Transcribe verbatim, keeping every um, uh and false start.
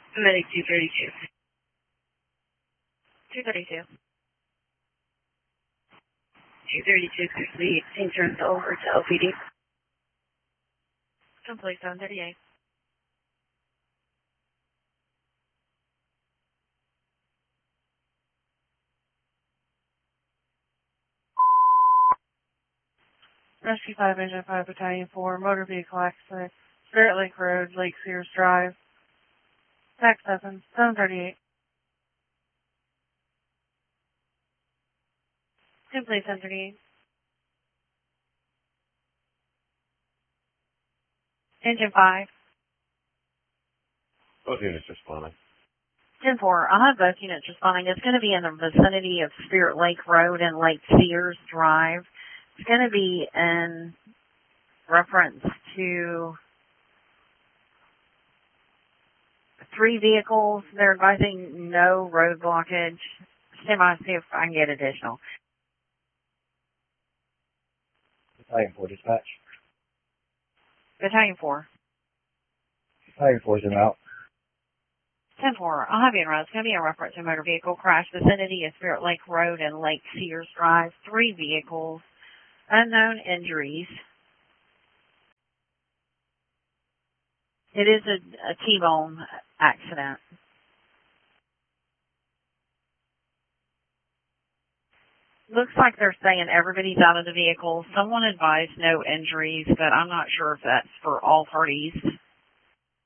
Medic two thirty-two. two thirty-two. two thirty-two complete. Team turns over to L P D. Complete seven thirty-eight. Rescue five, Engine five, Battalion four, motor vehicle accident, Spirit Lake Road, Lake Sears Drive. Tax seven, seven thirty-eight. Complete seven thirty-eight. Engine five. Both units responding. ten four, I'll have both units responding. It's going to be in the vicinity of Spirit Lake Road and Lake Sears Drive. It's going to be in reference to three vehicles. They're advising no road blockage. Stand by, see if I can get additional. Battalion four dispatch. Battalion four. Battalion four is in route. ten four, I'll have you in route. It's going to be in reference to a motor vehicle crash. Vicinity of Spirit Lake Road and Lake Sears Drive. Three vehicles. Unknown injuries. It is a, a T-bone accident. Looks like they're saying everybody's out of the vehicle. Someone advised no injuries, but I'm not sure if that's for all parties.